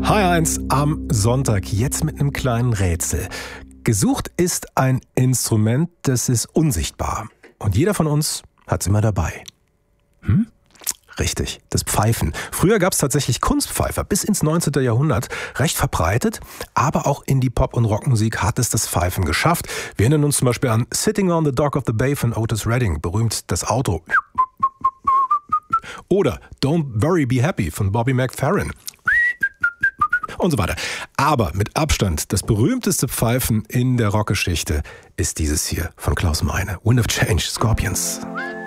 H1 am Sonntag, jetzt mit einem kleinen Rätsel. Gesucht ist ein Instrument, das ist unsichtbar. Und jeder von uns hat es immer dabei. Richtig, das Pfeifen. Früher gab es tatsächlich Kunstpfeifer bis ins 19. Jahrhundert. Recht verbreitet, aber auch in die Pop- und Rockmusik hat es das Pfeifen geschafft. Wir erinnern uns zum Beispiel an Sitting on the Dock of the Bay von Otis Redding, berühmt das Auto. Oder Don't Worry Be Happy von Bobby McFerrin. Und so weiter. Aber mit Abstand das berühmteste Pfeifen in der Rockgeschichte ist dieses hier von Klaus Meine. Wind of Change, Scorpions.